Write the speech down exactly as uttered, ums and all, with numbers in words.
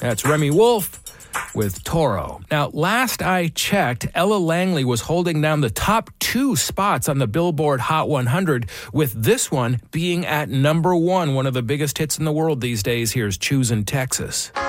That's Remy Wolf with Toro. Now, last I checked, Ella Langley was holding down the top two spots on the Billboard Hot one hundred, with this one being at number one, one of the biggest hits in the world these days. Here's Choosin' Texas.